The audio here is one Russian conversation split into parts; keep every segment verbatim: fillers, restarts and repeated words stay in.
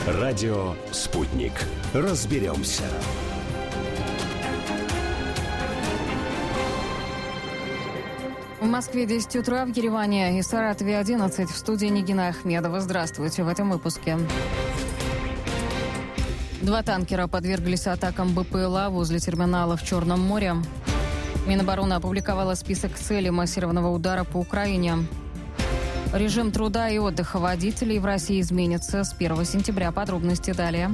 Радио «Спутник». Разберемся. В Москве десять утра, в Ереване и Саратове одиннадцать. В студии Нигина Ахмедова. Здравствуйте в этом выпуске. Два танкера подверглись атакам БПЛА возле терминала в Черном море. Минобороны опубликовала список целей массированного удара по Украине. Режим труда и отдыха водителей в России изменится с первого сентября. Подробности далее.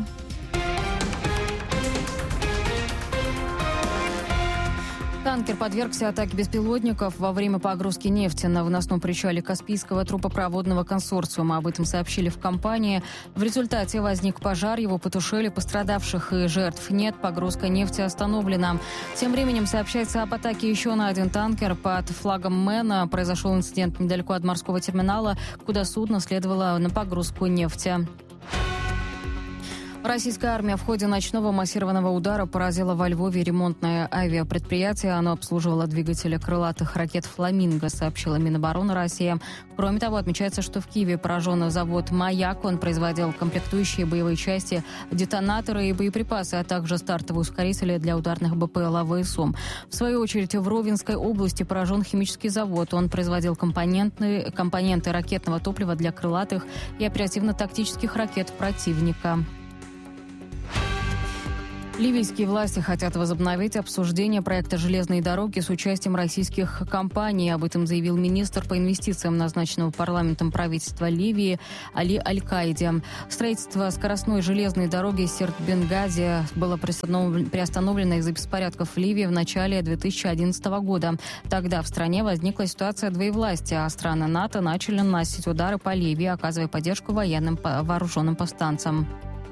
Танкер подвергся атаке беспилотников во время погрузки нефти на выносном причале Каспийского трубопроводного консорциума. Об этом сообщили в компании. В результате возник пожар, его потушили, пострадавших и жертв нет, погрузка нефти остановлена. Тем временем сообщается об атаке еще на один танкер под флагом Мэна. Произошел инцидент недалеко от морского терминала, куда судно следовало на погрузку нефти. Российская армия в ходе ночного массированного удара поразила во Львове ремонтное авиапредприятие. Оно обслуживало двигатели крылатых ракет «Фламинго», сообщила Минобороны России. Кроме того, отмечается, что в Киеве поражен завод «Маяк». Он производил комплектующие боевые части, детонаторы и боеприпасы, а также стартовые ускорители для ударных БПЛА ВСУ. В свою очередь, в Ровенской области поражен химический завод. Он производил компоненты, компоненты ракетного топлива для крылатых и оперативно-тактических ракет противника. Ливийские власти хотят возобновить обсуждение проекта железной дороги с участием российских компаний. Об этом заявил министр по инвестициям, назначенного парламентом правительства Ливии Али Аль-Каиди. Строительство скоростной железной дороги Сирт-Бенгази было приостановлено из-за беспорядков в Ливии в начале две тысячи одиннадцатого года. Тогда в стране возникла ситуация двоевластия, а страны НАТО начали наносить удары по Ливии, оказывая поддержку военным вооруженным повстанцам.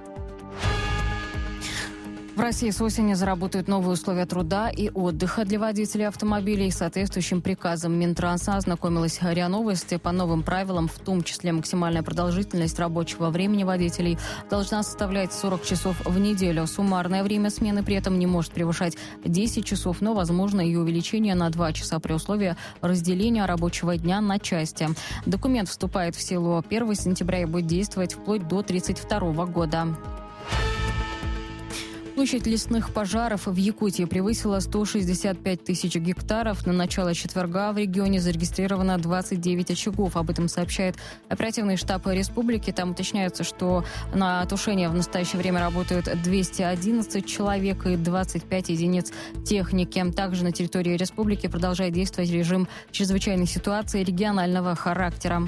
В России с осени заработают новые условия труда и отдыха для водителей автомобилей. Соответствующим приказом Минтранса ознакомилась РИА Новости. По новым правилам, в том числе максимальная продолжительность рабочего времени водителей должна составлять сорок часов в неделю. Суммарное время смены при этом не может превышать десять часов, но возможно ее увеличение на два часа при условии разделения рабочего дня на части. Документ вступает в силу первого сентября и будет действовать вплоть до тридцать второго года. Площадь лесных пожаров в Якутии превысила сто шестьдесят пять тысяч гектаров. На начало четверга в регионе зарегистрировано двадцать девять очагов. Об этом сообщает оперативный штаб республики. Там уточняется, что на тушение в настоящее время работают двести одиннадцать человек и двадцать пять единиц техники. Также на территории республики продолжает действовать режим чрезвычайной ситуации регионального характера.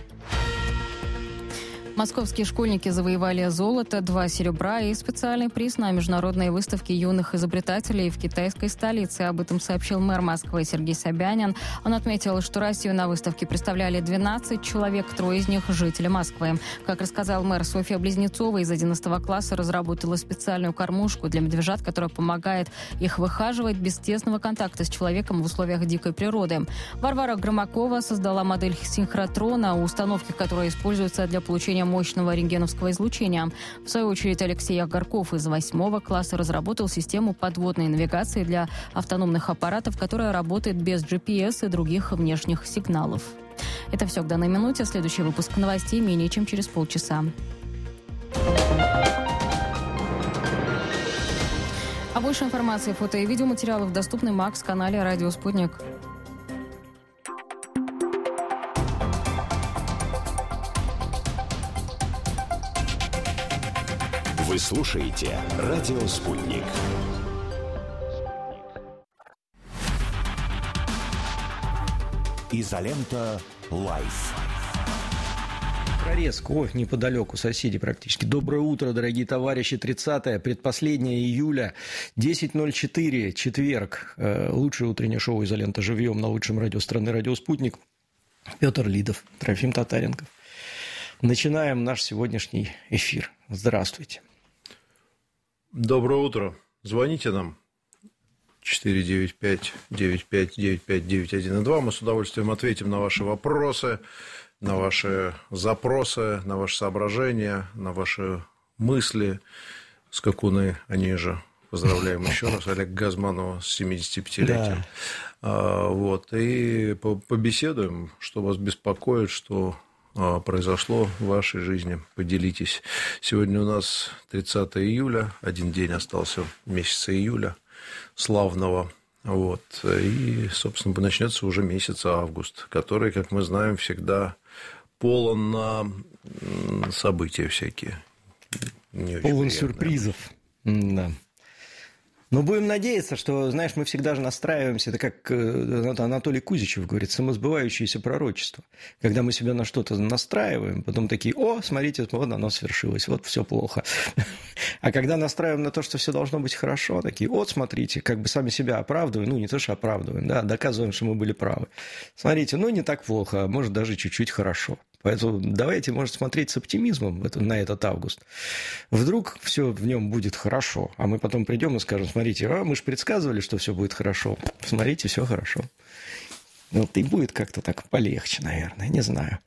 Московские школьники завоевали золото, два серебра и специальный приз на международной выставке юных изобретателей в китайской столице. Об этом сообщил мэр Москвы Сергей Собянин. Он отметил, что Россию на выставке представляли двенадцать человек, трое из них – жители Москвы. Как рассказал мэр, Софья Близнецова из одиннадцатого класса разработала специальную кормушку для медвежат, которая помогает их выхаживать без тесного контакта с человеком в условиях дикой природы. Варвара Громакова создала модель синхротрона, установки, которая используется для получения мощного рентгеновского излучения. В свою очередь, Алексей Агарков из восьмого класса разработал систему подводной навигации для автономных аппаратов, которая работает без джи пи эс и других внешних сигналов. Это все к данной минуте. Следующий выпуск новостей менее чем через полчаса. А больше информации, фото и видеоматериалов доступны на Макс-канале «Радио Спутник». Вы слушаете «Радио Спутник». Изолента Лайф. Прорезку, неподалеку, соседи практически. Доброе утро, дорогие товарищи. тридцатое, предпоследнее июля, десять ноль четыре, четверг. Лучшее утреннее шоу «Изолента живьем» на лучшем радио страны «Радио Спутник». Петр Лидов, Трофим Татаренков. Начинаем наш сегодняшний эфир. Здравствуйте. Доброе утро. Звоните нам четыре девять пять девять пять девять пять девять один два. Мы с удовольствием ответим на ваши вопросы, на ваши запросы, на ваши соображения, на ваши мысли. Скакуны, они же. Поздравляем еще раз Олега Газманова с семидесятипятилетием. Да. Вот. И побеседуем, что вас беспокоит, что произошло в вашей жизни. Поделитесь. Сегодня у нас тридцатое июля, один день остался месяца июля славного. Вот. И, собственно, начнется уже месяц август, который, как мы знаем, всегда полон на события всякие. Полон сюрпризов. Да. Но будем надеяться, что, знаешь, мы всегда же настраиваемся, это как Анатолий Кузичев говорит, самосбывающееся пророчество. Когда мы себя на что-то настраиваем, потом такие: о, смотрите, вот оно свершилось, вот все плохо. А когда настраиваем на то, что все должно быть хорошо, такие: вот, смотрите, как бы сами себя оправдываем, ну, не то, что оправдываем, да, доказываем, что мы были правы. Смотрите, ну, не так плохо, а может, даже чуть-чуть хорошо. Поэтому давайте, может, смотреть с оптимизмом на этот август. Вдруг все в нем будет хорошо, а мы потом придем и скажем: смотрите, а мы же предсказывали, что все будет хорошо. Смотрите, все хорошо. Вот и будет как-то так полегче, наверное, не знаю.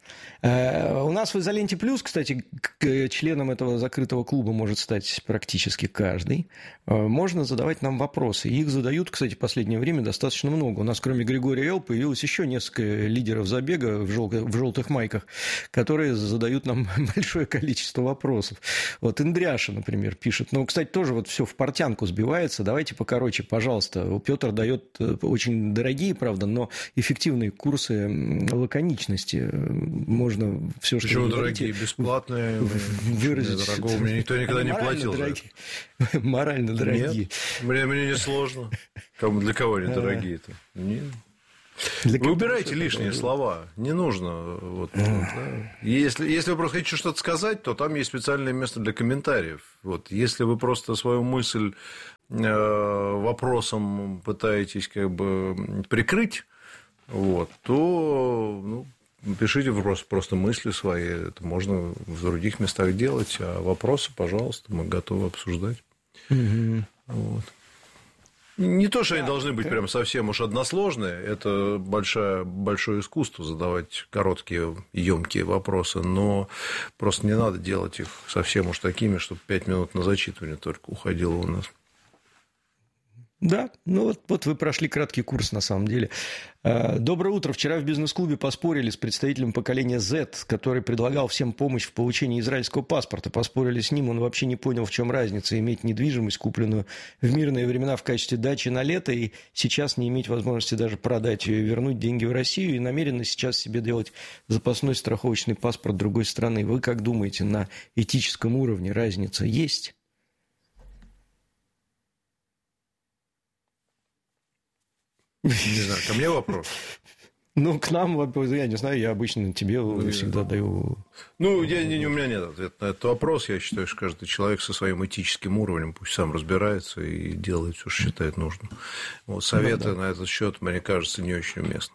У нас в «Изоленте плюс», кстати, к членам этого закрытого клуба может стать практически каждый. Можно задавать нам вопросы. Их задают, кстати, в последнее время достаточно много. У нас, кроме Григория Л., появилось еще несколько лидеров забега в желтых майках, которые задают нам большое количество вопросов. Вот Индряша, например, пишет. Ну, кстати, тоже вот все в портянку сбивается. Давайте покороче, пожалуйста. Петр дает очень дорогие, правда, но эффективные курсы лаконичности. Можно все, что... Почему дорогие? Бесплатные? Выразить. Дорогого мне никто никогда не платил. Морально дорогие. Нет, мне, мне не сложно. Для кого они дорогие-то? Нет. Для вы убираете лишние слова. Не нужно. Вот, да. если, если вы просто хотите что-то сказать, то там есть специальное место для комментариев. Вот. Если вы просто свою мысль э, вопросом пытаетесь как бы прикрыть, вот, то ну, пишите просто, просто мысли свои. Это можно в других местах делать. А вопросы, пожалуйста, мы готовы обсуждать. Угу. Вот. Не то, что они должны быть прям совсем уж односложные. Это большое, большое искусство задавать короткие, емкие вопросы. Но просто не надо делать их совсем уж такими, чтобы пять минут на зачитывание только уходило у нас. Да, ну вот, вот вы прошли краткий курс на самом деле. Доброе утро. Вчера в бизнес-клубе поспорили с представителем поколения Z, который предлагал всем помощь в получении израильского паспорта. Поспорили с ним, он вообще не понял, в чем разница иметь недвижимость, купленную в мирные времена в качестве дачи на лето, и сейчас не иметь возможности даже продать ее и вернуть деньги в Россию, и намеренно сейчас себе делать запасной страховочный паспорт другой страны. Вы как думаете, на этическом уровне разница есть? Не знаю, ко мне вопрос. Ну, к нам, я не знаю, я обычно тебе ну, всегда даю... Ну, я, не, у меня нет ответа на этот вопрос. Я считаю, что каждый человек со своим этическим уровнем пусть сам разбирается и делает все, что считает нужным. Вот, советы да, да. на этот счет, мне кажется, не очень уместны.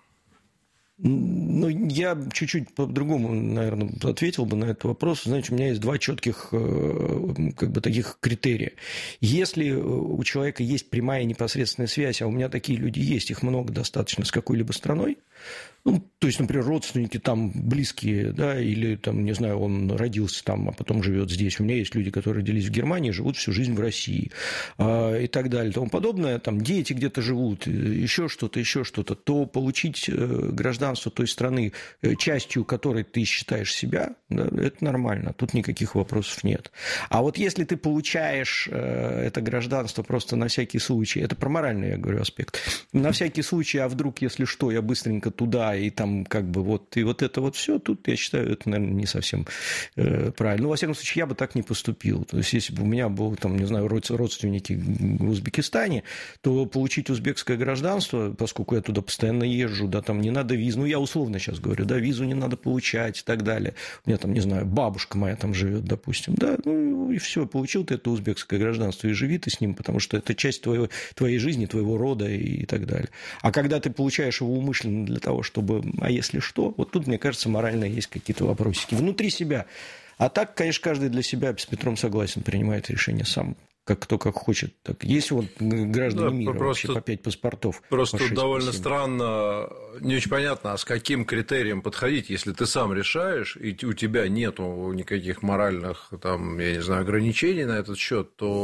Ну, я чуть-чуть по-другому, наверное, ответил бы на этот вопрос. Знаете, у меня есть два четких как бы таких критерия. Если у человека есть прямая непосредственная связь, а у меня такие люди есть, их много достаточно с какой-либо страной, ну, то есть, например, родственники там близкие, да, или там, не знаю, он родился там, а потом живет здесь. У меня есть люди, которые родились в Германии, живут всю жизнь в России а, и так далее, и тому подобное. Там дети где-то живут, еще что-то, еще что-то. То получить гражданство той страны, частью которой ты считаешь себя, да, это нормально. Тут никаких вопросов нет. А вот если ты получаешь это гражданство просто на всякий случай, это про моральный, я говорю, аспект, на всякий случай, а вдруг, если что, я быстренько туда, и там как бы вот, и вот это вот все, тут, я считаю, это, наверное, не совсем э, правильно. Ну, во всяком случае, я бы так не поступил. То есть, если бы у меня был, там, не знаю, родственники в Узбекистане, то получить узбекское гражданство, поскольку я туда постоянно езжу, да, там не надо визу, ну, я условно сейчас говорю, да, визу не надо получать и так далее. У меня там, не знаю, бабушка моя там живет, допустим, да, ну, и все, получил ты это узбекское гражданство, и живи ты с ним, потому что это часть твоего, твоей жизни, твоего рода и так далее. А когда ты получаешь его умышленно для того, чтобы а если что, вот тут, мне кажется, морально есть какие-то вопросики внутри себя. А так, конечно, каждый для себя, с Петром согласен, принимает решение сам, как кто как хочет. Так, есть вот граждане да, мира вообще по пять паспортов. Просто по шесть, довольно по семь. Странно, не очень понятно, а с каким критерием подходить, если ты сам решаешь, и у тебя нету никаких моральных, там, я не знаю, ограничений на этот счет, то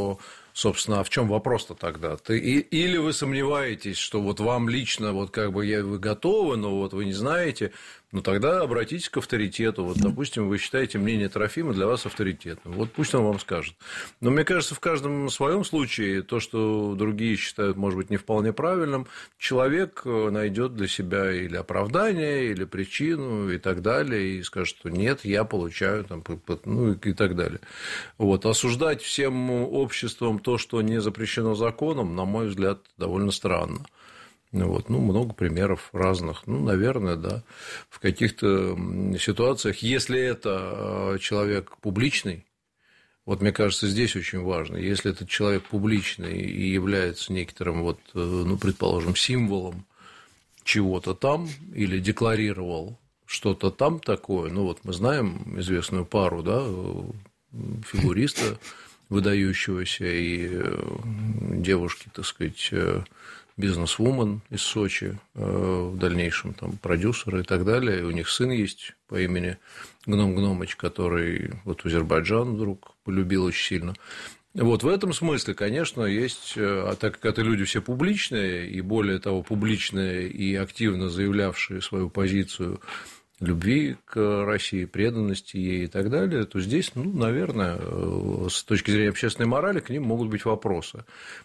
Собственно, а в чем вопрос-то тогда? Ты, и, или вы сомневаетесь, что вот вам лично, вот как бы я, вы готовы, но вот вы не знаете, ну тогда обратитесь к авторитету. Вот, допустим, вы считаете мнение Трофима для вас авторитетным. Вот пусть он вам скажет. Но мне кажется, в каждом своем случае то, что другие считают, может быть, не вполне правильным, человек найдет для себя или оправдание, или причину, и так далее, и скажет, что нет, я получаю, там, ну и так далее. Вот. Осуждать всем обществом то, что не запрещено законом, на мой взгляд, довольно странно. Вот, ну, много примеров разных. Ну, наверное, да. В каких-то ситуациях, если это человек публичный, вот мне кажется, здесь очень важно, если этот человек публичный и является некоторым, вот, ну, предположим, символом чего-то там, или декларировал что-то там такое, ну, вот мы знаем известную пару, да, фигуриста выдающегося и девушки, так сказать, бизнес-вумен из Сочи, в дальнейшем там продюсеры и так далее. И у них сын есть по имени Гном Гномыч, который вот в Азербайджан вдруг полюбил очень сильно. Вот в этом смысле, конечно, есть, а так как это люди все публичные, и более того, публичные и активно заявлявшие свою позицию любви к России, преданности ей и так далее, то здесь, ну, наверное, с точки зрения общественной морали к ним могут быть вопросы.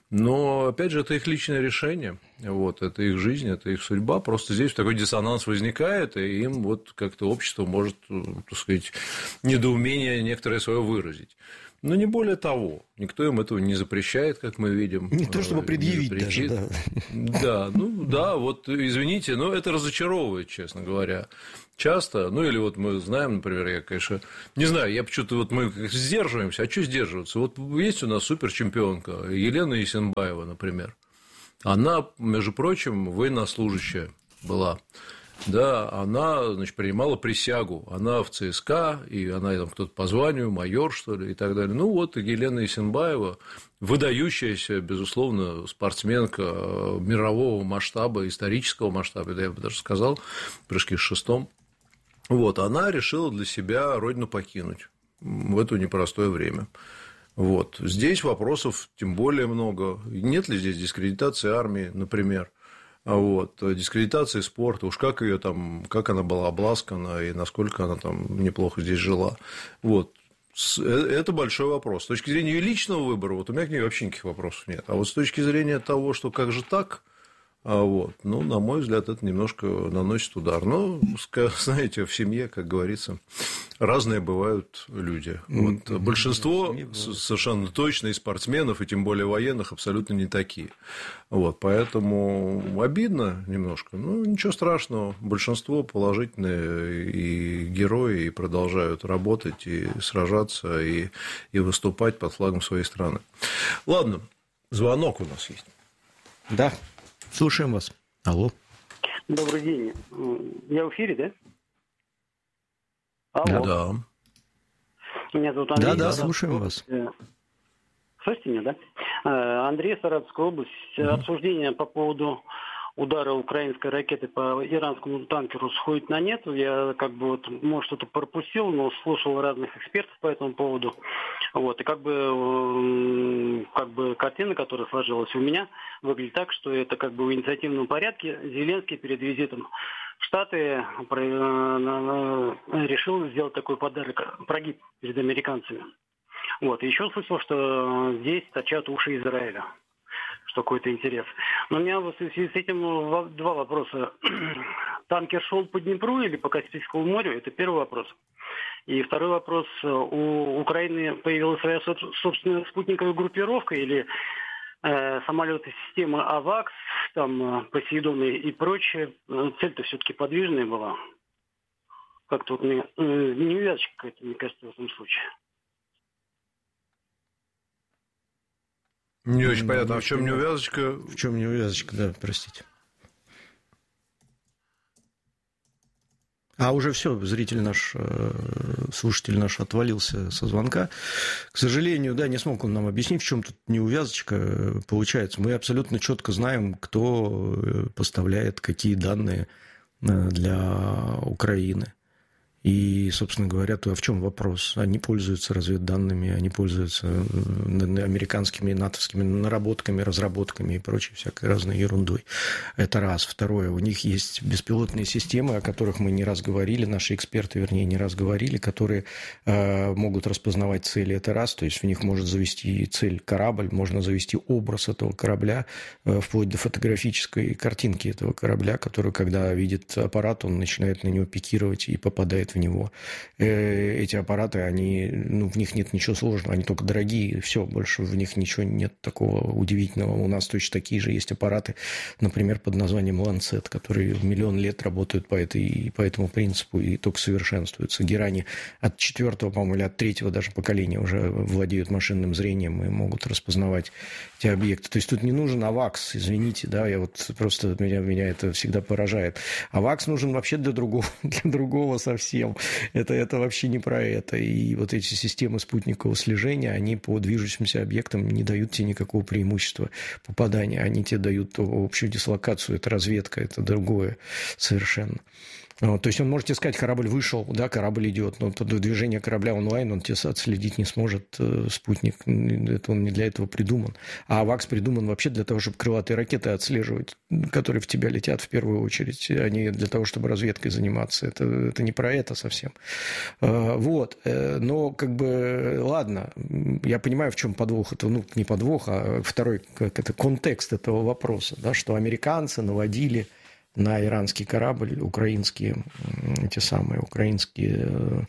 Но, опять же, это их личное решение, вот, это их жизнь, это их судьба. Просто здесь такой диссонанс возникает, и им вот как-то общество может, так сказать, недоумение некоторое свое выразить. Но не более того, никто им этого не запрещает, как мы видим. Не то, чтобы предъявить даже, да. Да, ну да, вот извините, но это разочаровывает, честно говоря. Часто, ну или вот мы знаем, например, я, конечно, не знаю, я почему-то вот мы сдерживаемся, а что сдерживаться? Вот есть у нас суперчемпионка Елена Есенбаева, например. Она, между прочим, военнослужащая была. Да, она, значит, принимала присягу, она в ЦСКА, и она там кто-то по званию, майор, что ли, и так далее. Ну, вот Елена Есенбаева, выдающаяся, безусловно, спортсменка мирового масштаба, исторического масштаба, я бы даже сказал, прыжки с шестом. Вот, она решила для себя родину покинуть в это непростое время. Вот. Здесь вопросов тем более много. Нет ли здесь дискредитации армии, например? Вот, дискредитации спорта, уж как ее там, как она была обласкана и насколько она там неплохо здесь жила. Вот. Это большой вопрос. С точки зрения ее личного выбора, вот у меня к ней вообще никаких вопросов нет. А вот с точки зрения того, что как же так, вот, ну, на мой взгляд, это немножко наносит удар. Но, знаете, в семье, как говорится, разные бывают люди. Вот. Большинство совершенно точно и спортсменов, и тем более военных, абсолютно не такие. Вот. Поэтому обидно немножко. Ну, ничего страшного. Большинство положительные и герои, и продолжают работать, и сражаться, и, и выступать под флагом своей страны. Ладно, звонок у нас есть. Да. Слушаем вас. Алло. Добрый день. Я в эфире, да? Алло. Да. Меня зовут Андрей. Да, да, слушаем вас. Слышите меня, да? Андрей, Саратовская область. Угу. Обсуждение по поводу удара украинской ракеты по иранскому танкеру сходит на нет. Я как бы вот, может, что-то пропустил, но слушал разных экспертов по этому поводу. Вот. И как бы, как бы картина, которая сложилась у меня, выглядит так, что это как бы в инициативном порядке Зеленский перед визитом в Штаты решил сделать такой подарок, прогиб перед американцами. Вот. И еще слышал, что здесь точат уши Израиля. Что какой-то интерес. Но у меня в связи с этим два вопроса. Танкер шел по Днепру или по Каспийскому морю? Это первый вопрос. И второй вопрос. У Украины появилась своя собственная спутниковая группировка или э, самолеты системы АВАКС, там Посейдон и прочее. Цель-то все-таки подвижная была. Как-то вот мне э, неувязочка какая-то, мне кажется, в этом случае. Не очень понятно, а в чем неувязочка? В чем неувязочка, да, простите. А уже все, зритель наш, слушатель наш отвалился со звонка. К сожалению, да, не смог он нам объяснить, в чем тут неувязочка получается. Мы абсолютно четко знаем, кто поставляет какие данные для Украины. И, собственно говоря, то в чем вопрос? Они пользуются разведданными, они пользуются американскими и натовскими наработками, разработками и прочей всякой разной ерундой. Это раз. Второе, у них есть беспилотные системы, о которых мы не раз говорили, наши эксперты, вернее, не раз говорили, которые э, могут распознавать цели. Это раз, то есть в них может завести цель корабль, можно завести образ этого корабля, э, вплоть до фотографической картинки этого корабля, который, когда видит аппарат, он начинает на него пикировать и попадает в него. Эти аппараты, они, ну, в них нет ничего сложного, они только дорогие, все, больше в них ничего нет такого удивительного. У нас точно такие же есть аппараты, например, под названием Lancet, которые миллион лет работают по, этой, по этому принципу и только совершенствуются. Герани от четвертого, по-моему, или от третьего даже поколения уже владеют машинным зрением и могут распознавать эти объекты. То есть тут не нужен авакс, извините, да, я вот просто, меня, меня это всегда поражает. Авакс нужен вообще для другого, для другого совсем. Это, это вообще не про это. И вот эти системы спутникового слежения, они по движущимся объектам не дают тебе никакого преимущества попадания. Они тебе дают общую дислокацию. Это разведка, это другое совершенно. Вот, то есть он может тебе сказать, корабль вышел, да, корабль идет, но движение корабля онлайн он тебе отследить не сможет, спутник, это он не для этого придуман. А авакс придуман вообще для того, чтобы крылатые ракеты отслеживать, которые в тебя летят в первую очередь, а не для того, чтобы разведкой заниматься. Это, это не про это совсем. Вот, но как бы, ладно, я понимаю, в чем подвох, это, ну, не подвох, а второй, как это, контекст этого вопроса, да, что американцы наводили на иранский корабль украинские, эти самые украинские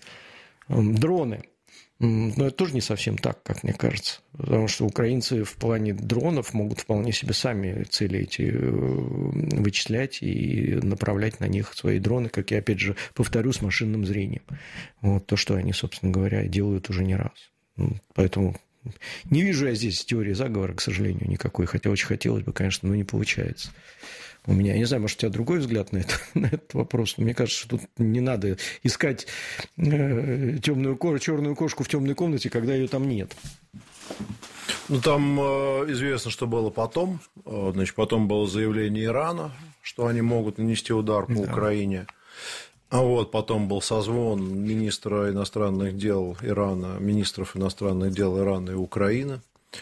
дроны. Но это тоже не совсем так, как мне кажется. Потому что украинцы в плане дронов могут вполне себе сами цели эти вычислять и направлять на них свои дроны, как я, опять же, повторю, с машинным зрением. Вот то, что они, собственно говоря, делают уже не раз. Поэтому не вижу я здесь теории заговора, к сожалению, никакой. Хотя очень хотелось бы, конечно, но не получается. У меня, я не знаю, может, у тебя другой взгляд на, это, на этот вопрос, но мне кажется, что тут не надо искать э, темную кошку, черную кошку в темной комнате, когда ее там нет. Ну, там э, известно, что было потом. Значит, потом было заявление Ирана, что они могут нанести удар по да. Украине. А вот потом был созвон министра иностранных дел Ирана, министров иностранных дел Ирана и Украины.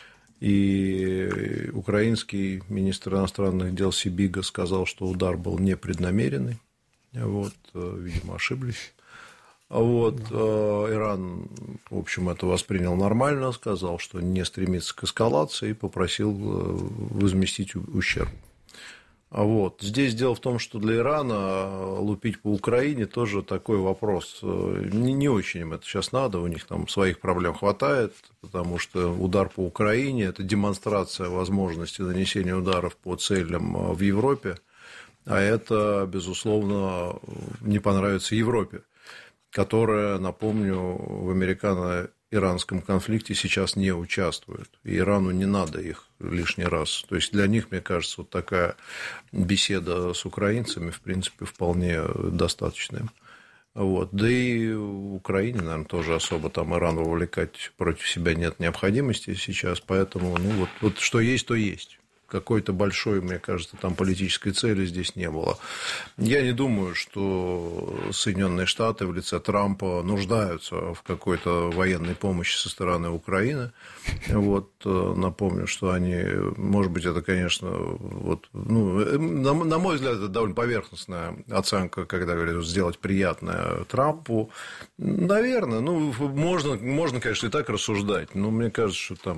И украинский министр иностранных дел Сибига сказал, что удар был непреднамеренный. Вот, видимо, ошиблись. Вот, Иран, в общем, это воспринял нормально, сказал, что не стремится к эскалации и попросил возместить ущерб. Вот. Здесь дело в том, что для Ирана лупить по Украине тоже такой вопрос. Не, не очень им это сейчас надо, у них там своих проблем хватает, потому что удар по Украине – это демонстрация возможности нанесения ударов по целям в Европе, а это, безусловно, не понравится Европе, которая, напомню, в американо-иранском конфликте сейчас не участвует. И Ирану не надо их лишний раз. То есть для них, мне кажется, вот такая беседа с украинцами, в принципе, вполне достаточная. Вот. Да и в Украине, наверное, тоже особо там Иран вовлекать против себя нет необходимости сейчас. Поэтому, ну, вот, вот что есть, то есть. Какой-то большой, мне кажется, там политической цели здесь не было. Я не думаю, что Соединенные Штаты в лице Трампа нуждаются в какой-то военной помощи со стороны Украины. Вот, напомню, что они, может быть, это, конечно, вот, ну, на, на мой взгляд, это довольно поверхностная оценка, когда говорят, сделать приятное Трампу. Наверное, ну, можно, можно, конечно, и так рассуждать, но мне кажется, что там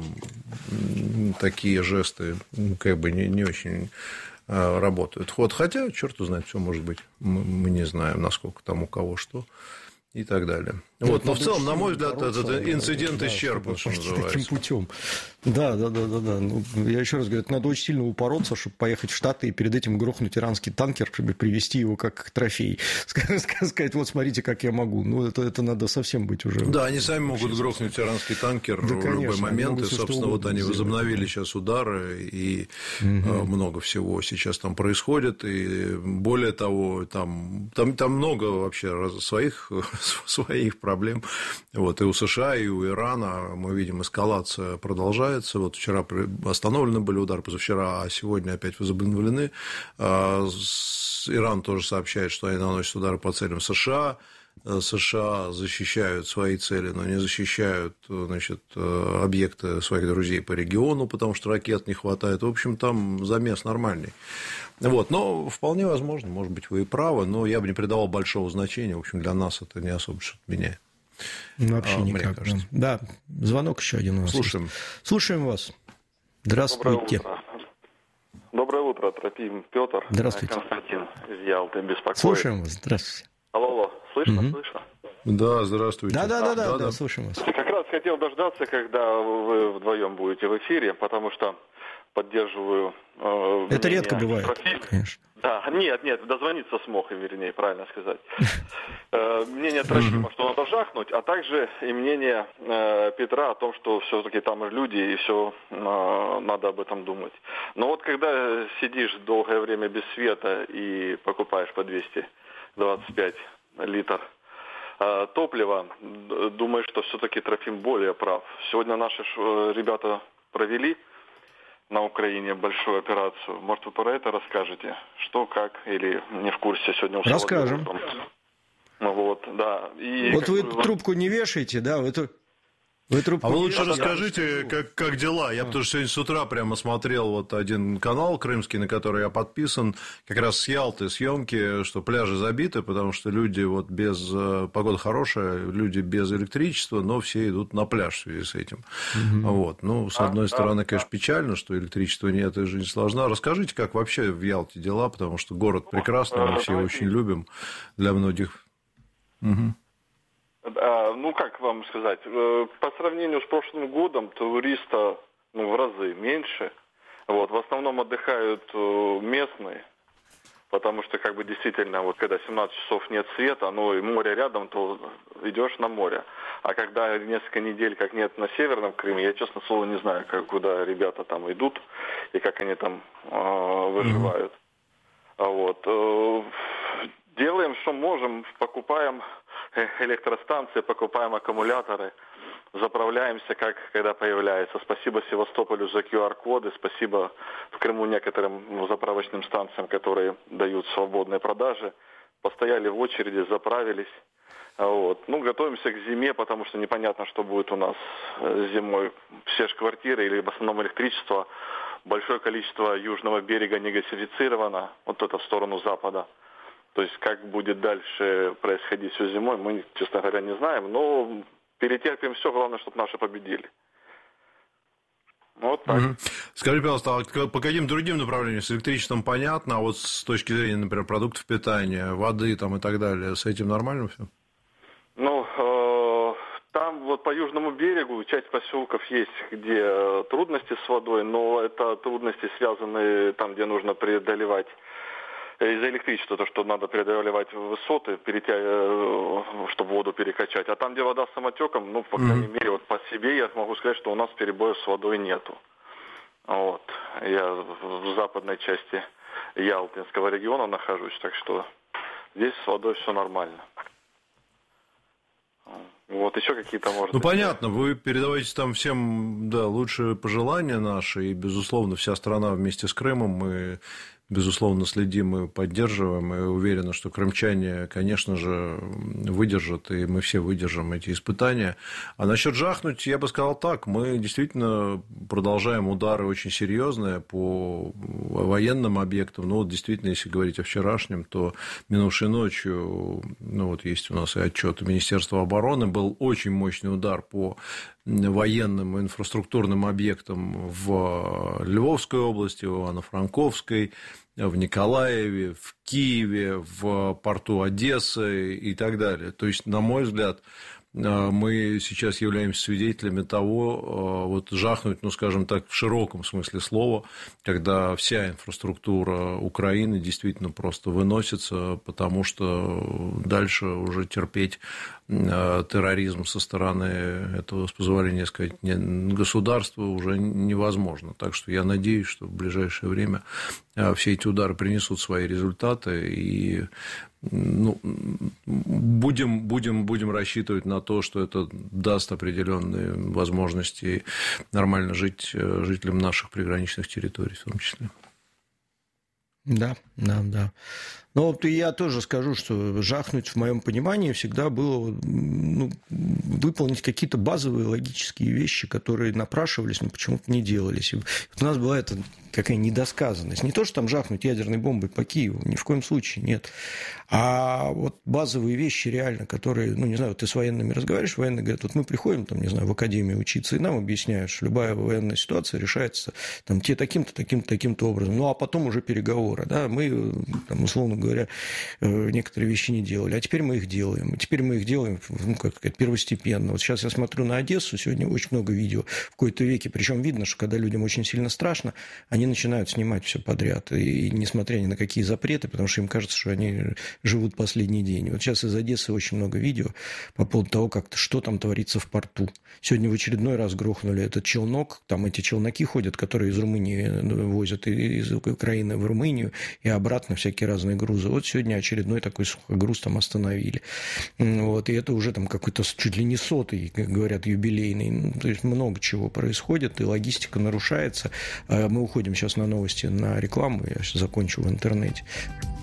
такие жесты как бы не, не очень работают. Вот, хотя, черт знает, все может быть. Мы, мы не знаем, насколько там у кого что и так далее. Ну, вот, но в целом, на мой взгляд, этот инцидент да, исчерпан, что называется. Таким путем. Да, да, да, да, да. Ну, я еще раз говорю, это надо очень сильно упороться, чтобы поехать в Штаты и перед этим грохнуть иранский танкер, чтобы привезти его как трофей. Сказать, вот смотрите, как я могу. Ну, это, это надо совсем быть уже. Да, они сами могут грохнуть иранский танкер да, в конечно, любой момент. И, собственно, вот они сделать. возобновили сейчас удары, и угу. много всего сейчас там происходит. И более того, там, там, там много вообще своих, своих проблем. Вот, и у США, и у Ирана мы видим, эскалация продолжается. Вот вчера остановлены были удары, позавчера, а сегодня опять возобновлены. Иран тоже сообщает, что они наносят удары по целям США. США защищают свои цели, но не защищают, значит, объекты своих друзей по региону, потому что ракет не хватает. В общем, там замес нормальный. Вот. Но вполне возможно, может быть, вы и правы, но я бы не придавал большого значения. В общем, для нас это не особо что-то меняет. Вообще а, никак. Да. да, звонок еще один у нас. Слушаем. Есть. Слушаем вас. Здравствуйте. Доброе утро. Доброе утро, Тропим Петр. Здравствуйте. Константин из Ялты беспокоит. Слушаем вас. Здравствуйте. Алло, алло. Слышно, угу. слышно? Да, здравствуйте. Да, да, да, да, да, да, да, слушаем вас. Я как раз хотел дождаться, когда вы вдвоем будете в эфире, потому что поддерживаю... Э, Это редко бывает, Трофим. конечно. Да, нет, нет, дозвониться смог, вернее, правильно сказать. Мнение Трофима, что надо жахнуть, а также и мнение Петра о том, что все-таки там люди, и все надо об этом думать. Но вот когда сидишь долгое время без света и покупаешь по двести двадцать пять литров топлива, думаешь, что все-таки Трофим более прав. Сегодня наши ребята провели на Украине большую операцию. Может, вы про это расскажете? Что, как, или не в курсе сегодня? Расскажем. Ну вот, да. И вот вы бы... трубку не вешаете, да? Вы, вы трубку а вы не лучше вешаете. расскажите, как, как дела. Я а. потому что сегодня с утра прямо смотрел вот один канал крымский, на который я подписан, как раз с Ялты съемки, что пляжи забиты, потому что люди вот без... Погода хорошая, люди без электричества, но все идут на пляж в связи с этим. Угу. Вот. Ну, с одной а, стороны, да, конечно, печально, что электричества нет и жизнь сложна. Расскажите, как вообще в Ялте дела, потому что город прекрасный, мы все его очень любим для многих. Угу. А, ну, как вам сказать, по сравнению с прошлым годом туриста ну, в разы меньше. Вот, в основном отдыхают местные, потому что, как бы, действительно, вот когда семнадцать часов нет света, ну, и море рядом, то идешь на море. А когда несколько недель, как нет на Северном Крыме, я, честно слово, не знаю, как, куда ребята там идут и как они там э, выживают. Mm-hmm. Вот. Э, делаем, что можем, покупаем электростанции, покупаем аккумуляторы, заправляемся, как когда появляется. Спасибо Севастополю за ку ар коды, спасибо в Крыму некоторым заправочным станциям, которые дают свободные продажи. Постояли в очереди, заправились. Вот. Ну, готовимся к зиме, потому что непонятно, что будет у нас зимой. Все же квартиры или в основном электричество, большое количество южного берега не газифицировано, вот это в сторону запада. То есть, как будет дальше происходить всю зимой, мы, честно говоря, не знаем. Но перетерпим все, главное, чтобы наши победили. Вот так. Угу. Скажи, пожалуйста, а по каким другим направлениям? С электричеством понятно, а вот с точки зрения, например, продуктов питания, воды там и так далее, с этим нормально все? Ну, э, там вот по южному берегу часть поселков есть, где трудности с водой, но это трудности связаны там, где нужно преодолевать из-за электричества, то, что надо преодолевать высоты, перетя... чтобы воду перекачать. А там, где вода с самотеком, ну, по крайней mm-hmm. мере, вот по себе я могу сказать, что у нас перебоев с водой нету. Вот. Я в западной части Ялтинского региона нахожусь, так что здесь с водой все нормально. Вот, еще какие-то, может Ну, быть... понятно, вы передаваете там всем, да, лучшие пожелания наши, и, безусловно, вся страна вместе с Крымом, мы, безусловно, следим и поддерживаем, и уверены, что крымчане, конечно же, выдержат, и мы все выдержим эти испытания. А насчет жахнуть, я бы сказал так, мы действительно продолжаем удары очень серьезные по военным объектам, ну, вот действительно, если говорить о вчерашнем, то минувшей ночью, ну, вот есть у нас и отчет Министерства обороны, был очень мощный удар по военным инфраструктурным объектам в Львовской области, в Ивано-Франковской, в Николаеве, в Киеве, в порту Одессы и так далее. То есть, на мой взгляд, мы сейчас являемся свидетелями того, вот жахнуть, ну, скажем так, в широком смысле слова, когда вся инфраструктура Украины действительно просто выносится, потому что дальше уже терпеть терроризм со стороны этого, с позволения сказать, государства уже невозможно. Так что я надеюсь, что в ближайшее время все эти удары принесут свои результаты, и ну, будем, будем, будем рассчитывать на то, что это даст определенные возможности нормально жить жителям наших приграничных территорий в том числе. Да, да, да. Но вот и я тоже скажу, что жахнуть, в моем понимании, всегда было ну, выполнить какие-то базовые логические вещи, которые напрашивались, но почему-то не делались. И вот у нас была эта какая недосказанность. Не то, что там жахнуть ядерной бомбой по Киеву, ни в коем случае, нет. А вот базовые вещи реально, которые, ну, не знаю, вот ты с военными разговариваешь, военные говорят, вот мы приходим, там, не знаю, в академию учиться, и нам объясняют, что любая военная ситуация решается там, те таким-то, таким-то, таким-то образом. Ну, а потом уже переговоры, да, мы, там, условно говоря, некоторые вещи не делали, а теперь мы их делаем. И теперь мы их делаем, ну, как сказать, первостепенно. Вот сейчас я смотрю на Одессу, сегодня очень много видео в какой-то веке, причем видно, что когда людям очень сильно страшно, они начинают снимать все подряд, и несмотря ни на какие запреты, потому что им кажется, что они живут последний день. Вот сейчас из Одессы очень много видео по поводу того, как, что там творится в порту. Сегодня в очередной раз грохнули этот челнок, там эти челноки ходят, которые из Румынии возят из Украины в Румынию и обратно всякие разные грузы. Вот сегодня очередной такой сухогруз там остановили. Вот, и это уже там какой-то чуть ли не сотый, как говорят, юбилейный. Ну, то есть много чего происходит, и логистика нарушается. Мы уходим сейчас на новости, на рекламу, я сейчас закончу в интернете.